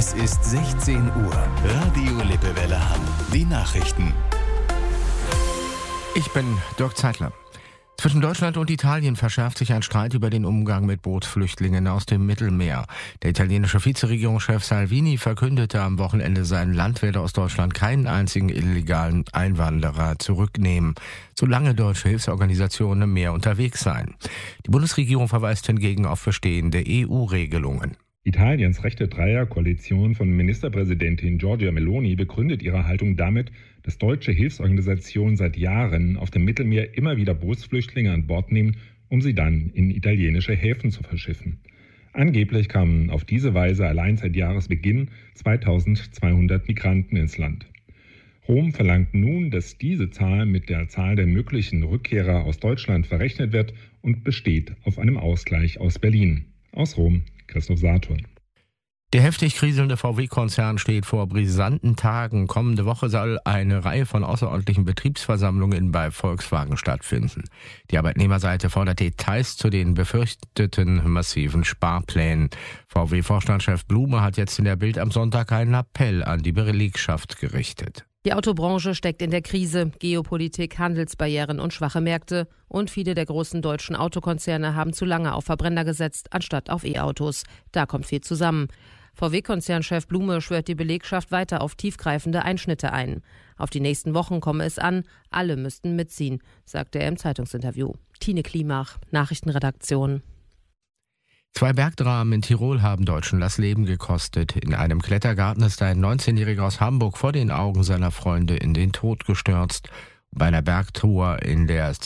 Es ist 16 Uhr. Radio Lippewelle Hamm. Die Nachrichten. Ich bin Dirk Zeitler. Zwischen Deutschland und Italien verschärft sich ein Streit über den Umgang mit Bootsflüchtlingen aus dem Mittelmeer. Der italienische Vizeregierungschef Salvini verkündete am Wochenende, sein Land werde aus Deutschland keinen einzigen illegalen Einwanderer zurücknehmen, solange deutsche Hilfsorganisationen im Meer unterwegs seien. Die Bundesregierung verweist hingegen auf bestehende EU-Regelungen. Italiens rechte Dreierkoalition von Ministerpräsidentin Giorgia Meloni begründet ihre Haltung damit, dass deutsche Hilfsorganisationen seit Jahren auf dem Mittelmeer immer wieder Bootsflüchtlinge an Bord nehmen, um sie dann in italienische Häfen zu verschiffen. Angeblich kamen auf diese Weise allein seit Jahresbeginn 2200 Migranten ins Land. Rom verlangt nun, dass diese Zahl mit der Zahl der möglichen Rückkehrer aus Deutschland verrechnet wird und besteht auf einem Ausgleich aus Berlin. Aus Rom, Christoph Saturn. Der heftig kriselnde VW-Konzern steht vor brisanten Tagen. Kommende Woche soll eine Reihe von außerordentlichen Betriebsversammlungen bei Volkswagen stattfinden. Die Arbeitnehmerseite fordert Details zu den befürchteten massiven Sparplänen. VW-Vorstandschef Blume hat jetzt in der Bild am Sonntag einen Appell an die Belegschaft gerichtet. Die Autobranche steckt in der Krise. Geopolitik, Handelsbarrieren und schwache Märkte. Und viele der großen deutschen Autokonzerne haben zu lange auf Verbrenner gesetzt, anstatt auf E-Autos. Da kommt viel zusammen. VW-Konzernchef Blume schwört die Belegschaft weiter auf tiefgreifende Einschnitte ein. Auf die nächsten Wochen komme es an, alle müssten mitziehen, sagte er im Zeitungsinterview. Tine Klimach, Nachrichtenredaktion. 2 Bergdramen in Tirol haben Deutschen das Leben gekostet. In einem Klettergarten ist ein 19-Jähriger aus Hamburg vor den Augen seiner Freunde in den Tod gestürzt. Bei einer Bergtour in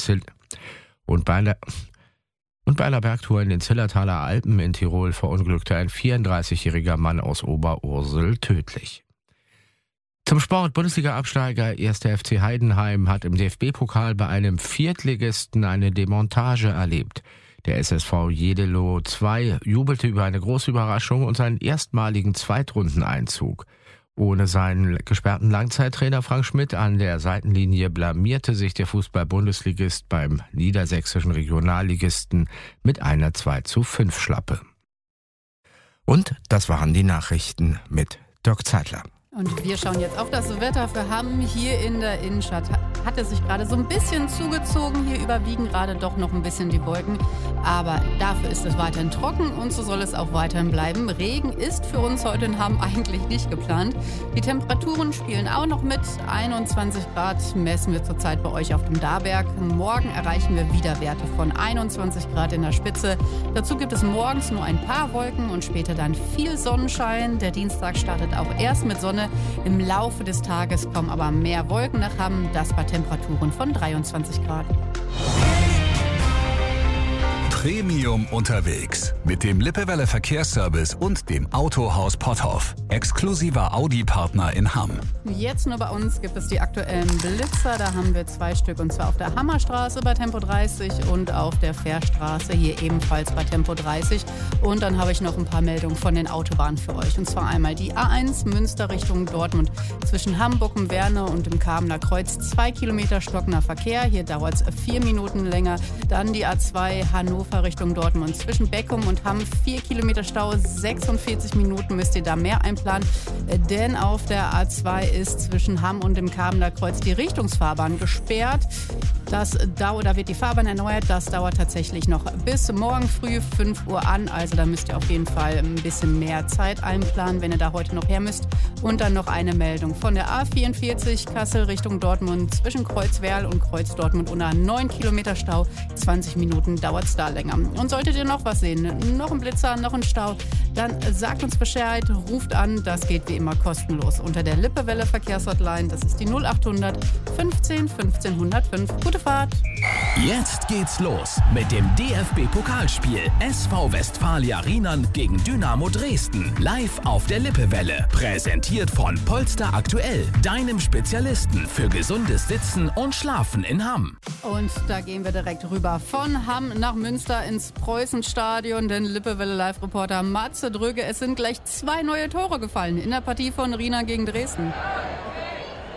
den Zillertaler Alpen in Tirol verunglückte ein 34-jähriger Mann aus Oberursel tödlich. Zum Sport: Bundesliga-Absteiger 1. FC Heidenheim hat im DFB-Pokal bei einem Viertligisten eine Demontage erlebt. Der SSV Jedelo II jubelte über eine große Überraschung und seinen erstmaligen Zweitrundeneinzug. Ohne seinen gesperrten Langzeittrainer Frank Schmidt an der Seitenlinie blamierte sich der Fußball-Bundesligist beim niedersächsischen Regionalligisten mit einer 2:5 Schlappe. Und das waren die Nachrichten mit Dirk Zeitler. Und wir schauen jetzt auf das Wetter für Hamm hier in der Innenstadt. Hat es sich gerade so ein bisschen zugezogen. Hier überwiegen gerade doch noch ein bisschen die Wolken. Aber dafür ist es weiterhin trocken und so soll es auch weiterhin bleiben. Regen ist für uns heute in Hamm eigentlich nicht geplant. Die Temperaturen spielen auch noch mit. 21 Grad messen wir zurzeit bei euch auf dem Darberg. Morgen erreichen wir wieder Werte von 21 Grad in der Spitze. Dazu gibt es morgens nur ein paar Wolken und später dann viel Sonnenschein. Der Dienstag startet auch erst mit Sonne. Im Laufe des Tages kommen aber mehr Wolken nach Hamm, das bei Temperaturen von 23 Grad. Premium unterwegs mit dem Lippewelle Verkehrsservice und dem Autohaus Potthoff. Exklusiver Audi-Partner in Hamm. Jetzt nur bei uns gibt es die aktuellen Blitzer. Da haben wir 2 Stück und zwar auf der Hammerstraße bei Tempo 30 und auf der Fährstraße hier ebenfalls bei Tempo 30. Und dann habe ich noch ein paar Meldungen von den Autobahnen für euch. Und zwar einmal die A1 Münster Richtung Dortmund zwischen Hamburg und Werne und dem Kamener Kreuz 2 Kilometer stockender Verkehr. Hier dauert es 4 Minuten länger. Dann die A2 Hannover Richtung Dortmund zwischen Beckum und Hamm 4 Kilometer Stau, 46 Minuten müsst ihr da mehr einplanen, denn auf der A2 ist zwischen Hamm und dem Kamener Kreuz die Richtungsfahrbahn gesperrt. Da wird die Fahrbahn erneuert, das dauert tatsächlich noch bis morgen früh 5 Uhr an, also da müsst ihr auf jeden Fall ein bisschen mehr Zeit einplanen, wenn ihr da heute noch her müsst. Und dann noch eine Meldung von der A44 Kassel Richtung Dortmund zwischen Kreuzwerl und Kreuz Dortmund unter 9 Kilometer Stau, 20 Minuten dauert es da länger. Und solltet ihr noch was sehen, noch ein Blitzer, noch ein Stau, dann sagt uns Bescheid, ruft an, das geht wie immer kostenlos unter der Lippewelle Verkehrshotline, das ist die 0800 15 15 105. Gute Fahrt! Jetzt geht's los mit dem DFB-Pokalspiel SV Westfalia Rheinland gegen Dynamo Dresden. Live auf der Lippewelle. Präsentiert von Polster Aktuell, deinem Spezialisten für gesundes Sitzen und Schlafen in Hamm. Und da gehen wir direkt rüber von Hamm nach Münster ins Preußenstadion, denn Lippewelle Live-Reporter Matze Dröge, es sind gleich 2 neue Tore gefallen in der Partie von Rheinland gegen Dresden.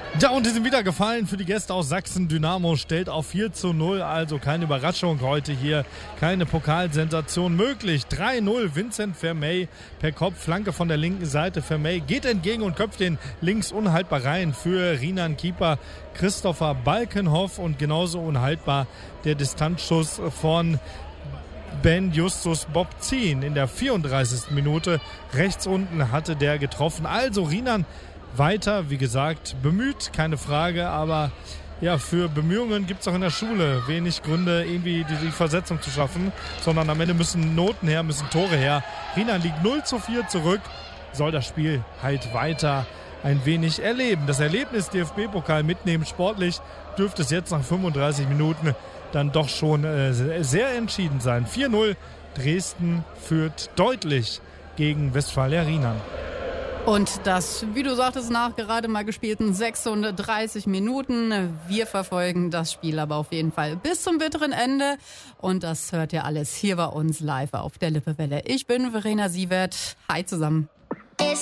Ja, und die sind wieder gefallen für die Gäste aus Sachsen. Dynamo stellt auf 4:0, also keine Überraschung heute hier, keine Pokalsensation möglich. 3:0, Vincent Vermey per Kopf, Flanke von der linken Seite. Vermey geht entgegen und köpft den links unhaltbar rein für Rinan Keeper Christopher Balkenhoff und genauso unhaltbar der Distanzschuss von Ben Justus Bobzin in der 34. Minute. Rechts unten hatte der getroffen. Also Rinan weiter, wie gesagt, bemüht, keine Frage, aber ja, für Bemühungen gibt es auch in der Schule wenig Gründe, irgendwie die Versetzung zu schaffen, sondern am Ende müssen Noten her, müssen Tore her. Rinan liegt 0:4 zurück, soll das Spiel halt weiter ein wenig erleben. Das Erlebnis DFB-Pokal mitnehmen, sportlich dürfte es jetzt nach 35 Minuten dann doch schon sehr entschieden sein. 4:0, Dresden führt deutlich gegen Westfalia Rinan. Und das, wie du sagtest, nach gerade mal gespielten 36 Minuten. Wir verfolgen das Spiel aber auf jeden Fall bis zum bitteren Ende. Und das hört ihr alles hier bei uns live auf der Lippewelle. Ich bin Verena Sievert. Hi zusammen.